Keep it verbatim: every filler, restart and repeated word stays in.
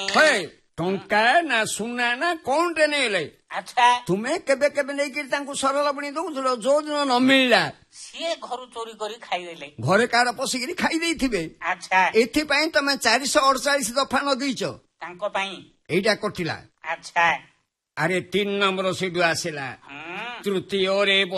ଟଙ୍କା ନା ସୁନା ନା କଣଟେ ନେଲେ ଆଚ୍ଛା ତୁମେ କେବେ କେବେ ନେଇକିରି ତାଙ୍କୁ ସରଳ ବୁଣି ଦଉଥିଲ ଯୋଉଦିନ ନ ମିଳିଲା ସିଏ ଘରୁ ଚୋରି କରି ଖାଇଦେଲେ ଘରେ କାହାର ପଶିକିରି ଖାଇ ଦେଇଥିବେ ଆଚ୍ଛା ଏଥିପାଇଁ ତମେ ଚାରିଶହ ଅଡଚାଳିଶ ଦଫା ନ ଦେଇଛ ତାଙ୍କ ପାଇଁ ଏଇଟା କଟିଲା ଆଚ୍ଛା ଆରେ ତିନି ନମ୍ବର ସେଇଠୁ ଆସିଲା ହୁଁ ତୃତୀୟରେ